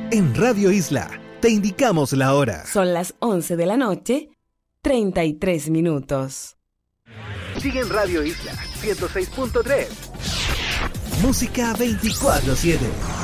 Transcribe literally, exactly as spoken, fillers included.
En Radio Isla te indicamos la hora. Son las once de la noche, treinta y tres minutos. Sigue en Radio Isla ciento seis punto tres. Música veinticuatro siete.